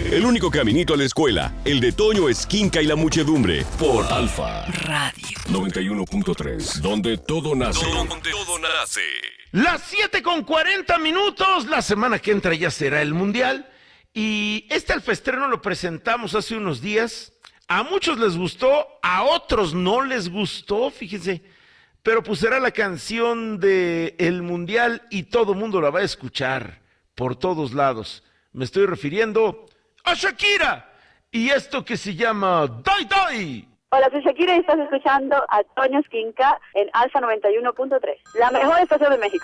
El único caminito a la escuela, el de Toño Esquinca y la muchedumbre, por Alfa Radio 91.3, donde todo nace. Donde todo nace. Las 7:40. La semana que entra ya será el Mundial. Y este alfaestreno lo presentamos hace unos días. A muchos les gustó, a otros no les gustó, fíjense. Pero pues será la canción de el Mundial y todo mundo la va a escuchar por todos lados. Me estoy refiriendo a Shakira y esto que se llama Dai Dai. Hola, soy Shakira y estás escuchando a Toño Esquinca en Alfa 91.3, la mejor estación de México.